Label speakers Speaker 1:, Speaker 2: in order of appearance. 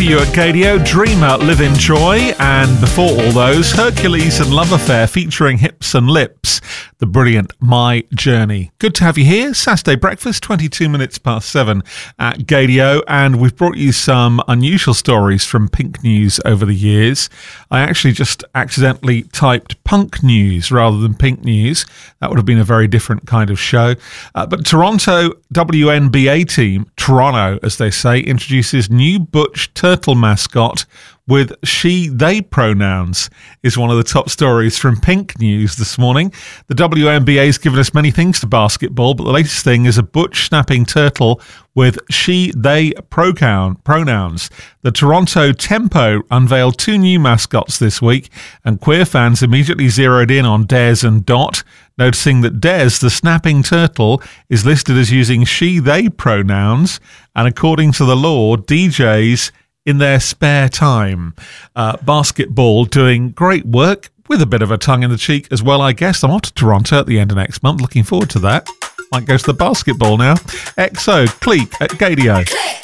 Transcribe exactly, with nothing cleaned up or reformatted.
Speaker 1: you at Gadio, Dreamer, Live, Enjoy, and before all those, Hercules and Love Affair featuring Hips and Lips, the brilliant My Journey. Good to have you here. Saturday breakfast, twenty-two minutes past seven at Gadio, and we've brought you some unusual stories from Pink News over the years. I actually just accidentally typed Punk News rather than Pink News. That would have been a very different kind of show. Uh, but Toronto W N B A team, Toronto as they say, introduces new Butch Turtle mascot with she-they pronouns, is one of the top stories from Pink News this morning. The W N B A's given us many things to basketball, but the latest thing is a Butch snapping turtle with she-they pronouns. The Toronto Tempo unveiled two new mascots this week, and queer fans immediately zeroed in on Des and Dot, noticing that Des, the snapping turtle, is listed as using she-they pronouns, and according to the law, D Js in their spare time. Uh, basketball doing great work with a bit of a tongue in the cheek as well, I guess. I'm off to Toronto at the end of next month. Looking forward to that. Might go to the basketball now. X O, Cleek at Gadio.